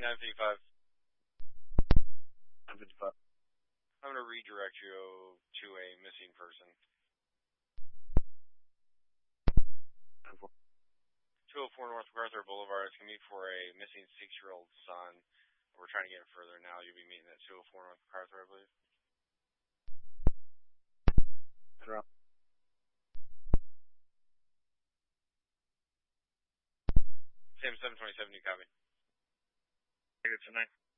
955. 955. I'm going to redirect you to a missing person. 204 North MacArthur Boulevard. It's going to be for a missing 6-year-old son. We're trying to get further now. You'll be meeting at 204 North MacArthur, I believe. Sam 727, you copy? Good tonight.